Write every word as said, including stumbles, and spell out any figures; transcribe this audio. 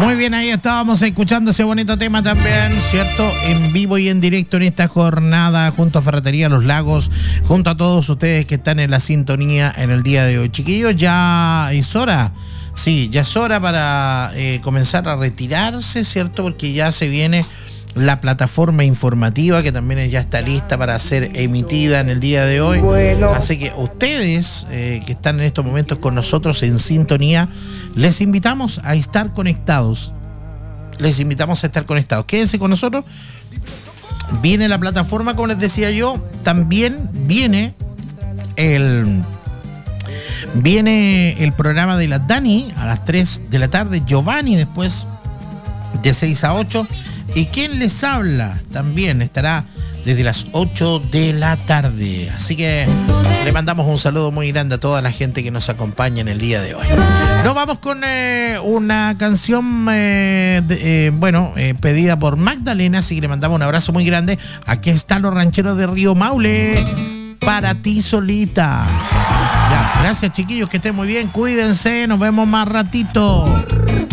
Muy bien, ahí estábamos escuchando ese bonito tema también, ¿cierto? En vivo y en directo en esta jornada, junto a Ferretería Los Lagos, junto a todos ustedes que están en la sintonía en el día de hoy. Chiquillos, ya es hora, sí, ya es hora para eh, comenzar a retirarse, ¿cierto? Porque ya se viene la plataforma informativa que también ya está lista para ser emitida en el día de hoy. Bueno. Así que ustedes eh, que están en estos momentos con nosotros en sintonía, les invitamos a estar conectados. Les invitamos a estar conectados. Quédense con nosotros. Viene la plataforma, como les decía yo. También viene el... Viene el programa de la Dani a las tres de la tarde. Giovanni después de seis a ocho. Y quien les habla también estará desde las ocho de la tarde. Así que le mandamos un saludo muy grande a toda la gente que nos acompaña en el día de hoy. Nos vamos con eh, una canción, eh, de, eh, bueno, eh, pedida por Magdalena. Así que le mandamos un abrazo muy grande. Aquí están los rancheros de Río Maule. Para ti solita. Ya, gracias, chiquillos, que estén muy bien. Cuídense, nos vemos más ratito.